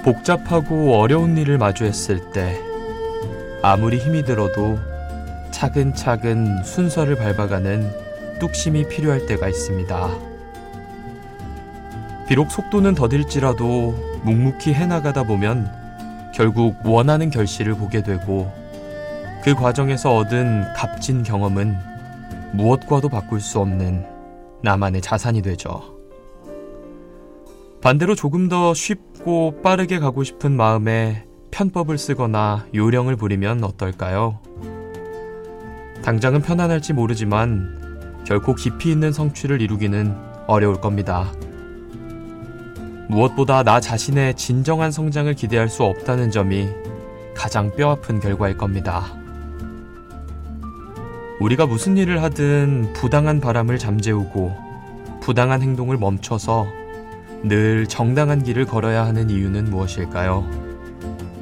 복잡하고 어려운 일을 마주했을 때 아무리 힘이 들어도 차근차근 순서를 밟아가는 뚝심이 필요할 때가 있습니다. 비록 속도는 더딜지라도 묵묵히 해나가다 보면 결국 원하는 결실을 보게 되고 그 과정에서 얻은 값진 경험은 무엇과도 바꿀 수 없는 나만의 자산이 되죠. 반대로 조금 더 쉽고 빠르게 가고 싶은 마음에 편법을 쓰거나 요령을 부리면 어떨까요? 당장은 편안할지 모르지만 결코 깊이 있는 성취를 이루기는 어려울 겁니다. 무엇보다 나 자신의 진정한 성장을 기대할 수 없다는 점이 가장 뼈아픈 결과일 겁니다. 우리가 무슨 일을 하든 부당한 바람을 잠재우고 부당한 행동을 멈춰서 늘 정당한 길을 걸어야 하는 이유는 무엇일까요?